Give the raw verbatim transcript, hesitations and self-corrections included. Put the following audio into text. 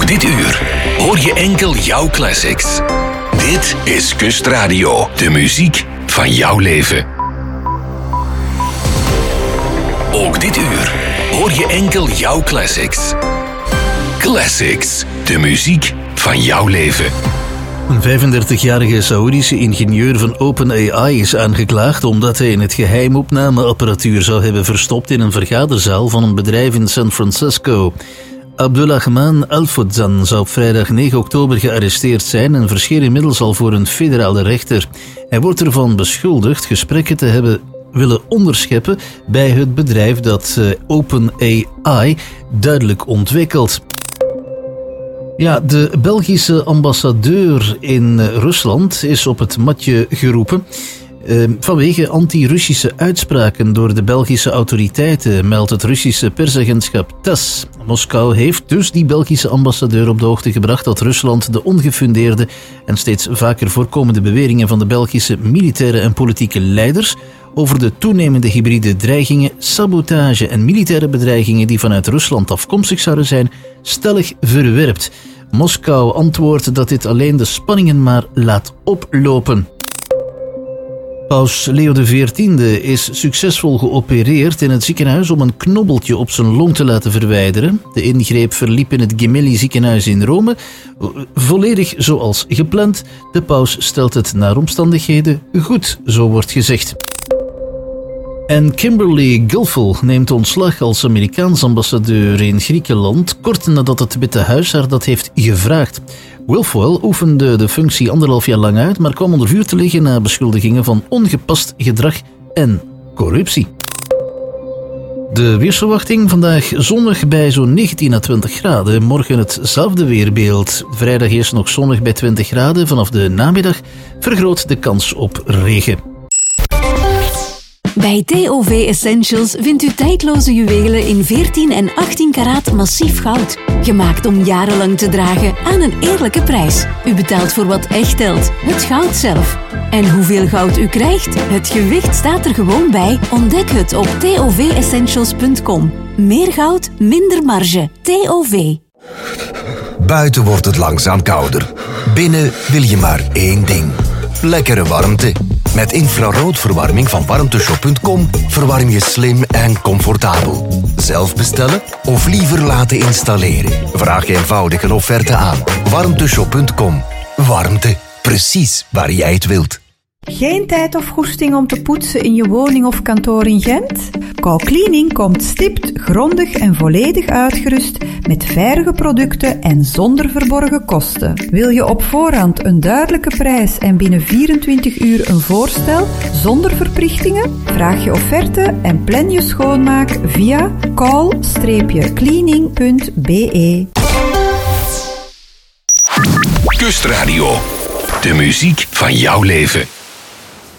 Ook dit uur hoor je enkel jouw classics. Dit is Kustradio, de muziek van jouw leven. Ook dit uur hoor je enkel jouw classics. Classics, de muziek van jouw leven. Een vijfendertigjarige Saoedische ingenieur van OpenAI is aangeklaagd omdat hij in het geheim opnameapparatuur zou hebben verstopt in een vergaderzaal van een bedrijf in San Francisco. Abdulrahman Al-Fodzan zou op vrijdag negen oktober gearresteerd zijn en verscheen inmiddels al voor een federale rechter. Hij wordt ervan beschuldigd gesprekken te hebben willen onderscheppen bij het bedrijf dat uh, OpenAI duidelijk ontwikkelt. Ja, de Belgische ambassadeur in Rusland is op het matje geroepen uh, vanwege anti-Russische uitspraken door de Belgische autoriteiten, meldt het Russische persagentschap T A S S. Moskou heeft dus die Belgische ambassadeur op de hoogte gebracht dat Rusland de ongefundeerde en steeds vaker voorkomende beweringen van de Belgische militaire en politieke leiders over de toenemende hybride dreigingen, sabotage en militaire bedreigingen die vanuit Rusland afkomstig zouden zijn, stellig verwerpt. Moskou antwoordt dat dit alleen de spanningen maar laat oplopen. Paus Leo de veertiende is succesvol geopereerd in het ziekenhuis om een knobbeltje op zijn long te laten verwijderen. De ingreep verliep in het Gemelli ziekenhuis in Rome, volledig zoals gepland. De paus stelt het naar omstandigheden goed, zo wordt gezegd. En Kimberly Guilfoyle neemt ontslag als Amerikaans ambassadeur in Griekenland, kort nadat het Witte Huis haar dat heeft gevraagd. Guilfoyle oefende de functie anderhalf jaar lang uit, maar kwam onder vuur te liggen na beschuldigingen van ongepast gedrag en corruptie. De weersverwachting: vandaag zonnig bij zo'n negentien à twintig graden. Morgen hetzelfde weerbeeld. Vrijdag eerst nog zonnig bij twintig graden. Vanaf de namiddag vergroot de kans op regen. Bij T O V Essentials vindt u tijdloze juwelen in veertien en achttien karaat massief goud. Gemaakt om jarenlang te dragen aan een eerlijke prijs. U betaalt voor wat echt telt, het goud zelf. En hoeveel goud u krijgt, het gewicht staat er gewoon bij. Ontdek het op t o v essentials punt com. Meer goud, minder marge. T O V. Buiten wordt het langzaam kouder. Binnen wil je maar één ding. Lekkere warmte. Met infraroodverwarming van warmteshop punt com verwarm je slim en comfortabel. Zelf bestellen of liever laten installeren? Vraag eenvoudig een offerte aan. warmteshop punt com. Warmte, precies waar jij het wilt. Geen tijd of goesting om te poetsen in je woning of kantoor in Gent? Call Cleaning komt stipt, grondig en volledig uitgerust met veilige producten en zonder verborgen kosten. Wil je op voorhand een duidelijke prijs en binnen vierentwintig uur een voorstel zonder verplichtingen? Vraag je offerte en plan je schoonmaak via call cleaning punt b e. Kustradio, de muziek van jouw leven.